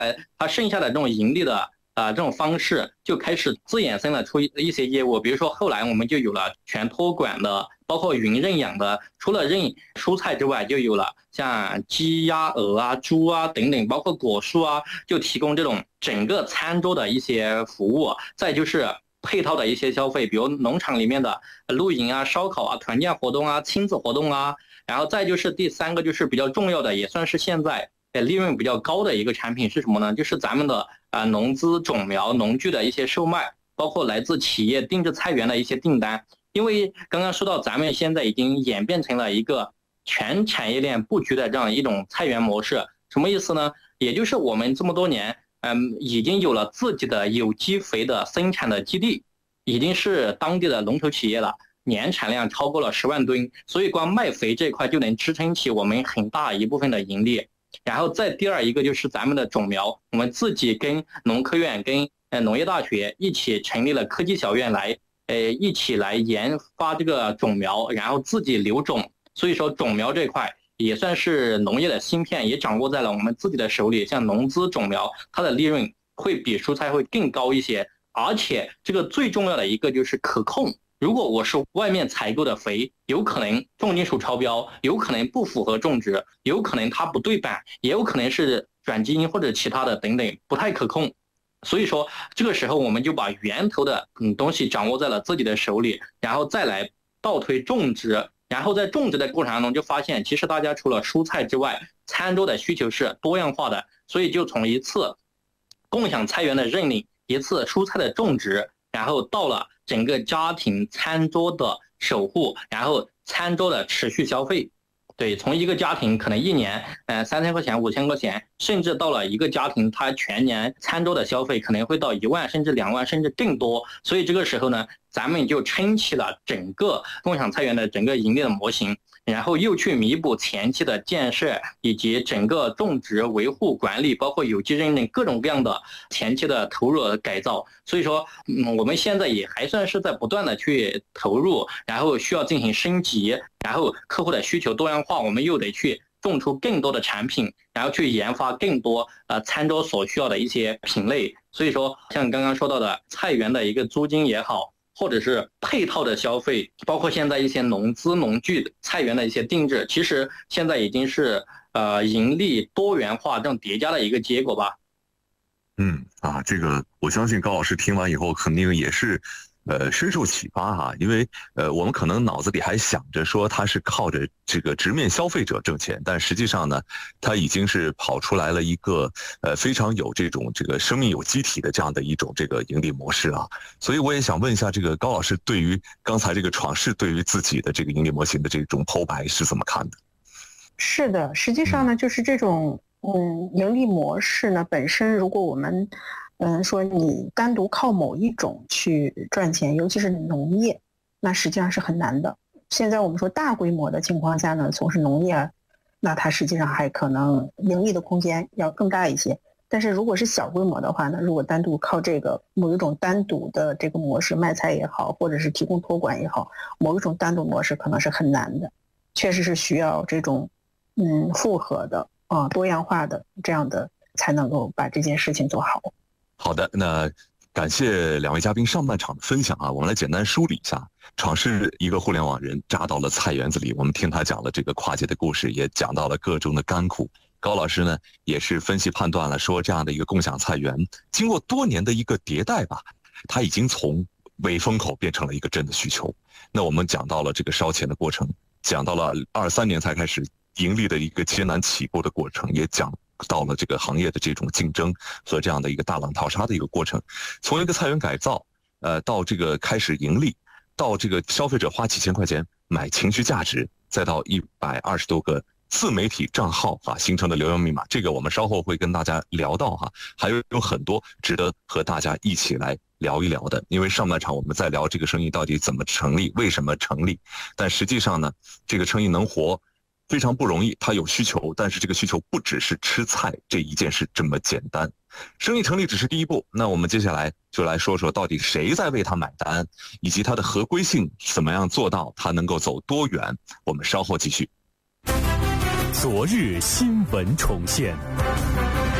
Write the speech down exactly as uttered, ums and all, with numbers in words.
呃，它剩下的这种盈利的啊、呃、这种方式就开始自衍生了出一些业务，比如说后来我们就有了全托管的，包括云认养的，除了认蔬菜之外，就有了像鸡鸭鹅啊、猪啊等等，包括果蔬啊，就提供这种整个餐桌的一些服务。再就是配套的一些消费，比如农场里面的露营啊、烧烤啊、团建活动啊、亲子活动啊，然后再就是第三个就是比较重要的，也算是现在利润比较高的一个产品是什么呢？就是咱们的啊农资种苗农具的一些售卖，包括来自企业定制菜园的一些订单。因为刚刚说到咱们现在已经演变成了一个全产业链布局的这样一种菜园模式，什么意思呢？也就是我们这么多年嗯，已经有了自己的有机肥的生产的基地，已经是当地的龙头企业了，年产量超过了十万吨，所以光卖肥这块就能支撑起我们很大一部分的盈利。然后再第二一个就是咱们的种苗，我们自己跟农科院、跟呃农业大学一起成立了科技小院来，呃一起来研发这个种苗，然后自己留种。所以说种苗这块也算是农业的芯片，也掌握在了我们自己的手里。像农资种苗，它的利润会比蔬菜会更高一些，而且这个最重要的一个就是可控。如果我是外面采购的肥，有可能重金属超标，有可能不符合种植，有可能它不对版，也有可能是转基因或者其他的等等，不太可控。所以说这个时候我们就把源头的嗯东西掌握在了自己的手里，然后再来倒推种植。然后在种植的过程当中就发现，其实大家除了蔬菜之外，餐桌的需求是多样化的，所以就从一次共享菜园的认领，一次蔬菜的种植，然后到了整个家庭餐桌的守护，然后餐桌的持续消费。对，从一个家庭可能一年呃三千块钱、五千块钱，甚至到了一个家庭，他全年餐桌的消费可能会到一万，甚至两万，甚至更多。所以这个时候呢，咱们就撑起了整个共享菜园的整个盈利的模型，然后又去弥补前期的建设以及整个种植、维护、管理，包括有机认证各种各样的前期的投入和改造。所以说，嗯，我们现在也还算是在不断的去投入，然后需要进行升级，然后客户的需求多样化，我们又得去种出更多的产品，然后去研发更多呃餐桌所需要的一些品类。所以说，像刚刚说到的菜园的一个租金也好，或者是配套的消费，包括现在一些农资农具菜园的一些定制，其实现在已经是呃盈利多元化这种叠加的一个结果吧。 嗯啊，这个我相信高老师听完以后肯定也是呃深受启发哈、啊，因为呃我们可能脑子里还想着说他是靠着这个直面消费者挣钱，但实际上呢，他已经是跑出来了一个呃非常有这种这个生命有机体的这样的一种这个盈利模式啊。所以我也想问一下，这个高老师对于刚才这个闯世对于自己的这个盈利模型的这种剖白是怎么看的？ 是的，实际上呢，就是这种嗯盈利模式呢本身，如果我们嗯说你单独靠某一种去赚钱，尤其是农业，那实际上是很难的。现在我们说大规模的情况下呢，从事农业，那它实际上还可能盈利的空间要更大一些。但是如果是小规模的话呢，如果单独靠这个某一种单独的这个模式卖菜也好，或者是提供托管也好，某一种单独模式可能是很难的，确实是需要这种嗯复合的啊、呃、多样化的这样的才能够把这件事情做好。 好的，那感谢两位嘉宾上半场的分享啊，我们来简单梳理一下。闯世一个互联网人扎到了菜园子里，我们听他讲了这个跨界的故事，也讲到了个中的甘苦。高老师呢也是分析判断了说，这样的一个共享菜园经过多年的一个迭代吧，它已经从伪风口变成了一个真的需求。那我们讲到了这个烧钱的过程，讲到了二三年才开始盈利的一个艰难起步的过程，也讲到了这个行业的这种竞争和这样的一个大浪淘沙的一个过程。从一个菜园改造呃到这个开始盈利，到这个消费者花几千块钱买情绪价值，再到一百二十多个自媒体账号啊形成的流量密码，这个我们稍后会跟大家聊到哈，还有有很多值得和大家一起来聊一聊的。因为上半场我们在聊这个生意到底怎么成立，为什么成立，但实际上呢，这个生意能活非常不容易，它有需求，但是这个需求不只是吃菜这一件事这么简单。生意成立只是第一步，那我们接下来就来说说到底谁在为它买单，以及它的合规性怎么样做到它能够走多远。我们稍后继续。 昨日新闻重现。